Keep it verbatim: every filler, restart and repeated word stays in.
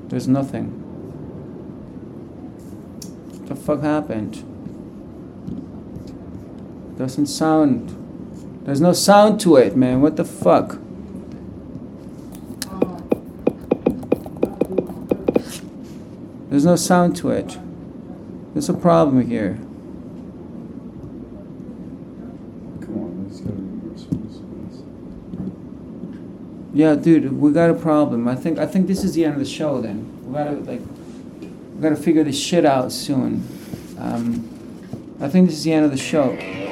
There's nothing. What the fuck happened? Doesn't sound. There's no sound to it, man. What the fuck? There's no sound to it. There's a problem here. Come on, let's go to the Yeah, dude, we got a problem. I think I think this is the end of the show. Then we gotta like we gotta figure this shit out soon. Um, I think this is the end of the show.